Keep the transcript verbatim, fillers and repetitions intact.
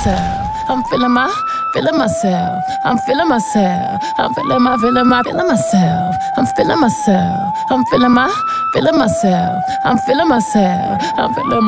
myself. I'm feeling my, feeling myself. I'm feeling myself. I'm feeling my, feeling my, feeling myself. I'm feeling myself. I'm feeling my, feeling myself. I'm feeling myself. I'm feeling